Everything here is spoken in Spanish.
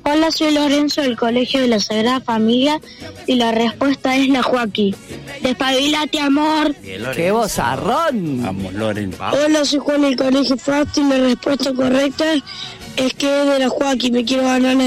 Hola, soy Lorenzo del Colegio de la Sagrada Familia y la respuesta es la Joaquín. Despabilate, amor. ¡Qué vozarrón! Vamos, Loren. Hola, soy Juan del Colegio Fast y la respuesta correcta es que es de la Joaquín. Me quiero ganar